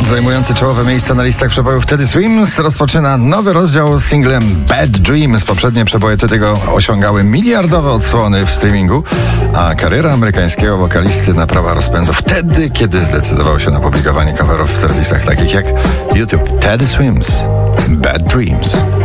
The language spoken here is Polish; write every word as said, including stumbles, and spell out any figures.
Zajmujący czołowe miejsca na listach przebojów Teddy Swims rozpoczyna nowy rozdział z singlem Bad Dreams. Poprzednie przeboje Teddy'ego osiągały miliardowe odsłony w streamingu, a kariera amerykańskiego wokalisty nabrała rozpędu wtedy, kiedy zdecydował się na publikowanie coverów w serwisach takich jak YouTube. Teddy Swims, Bad Dreams.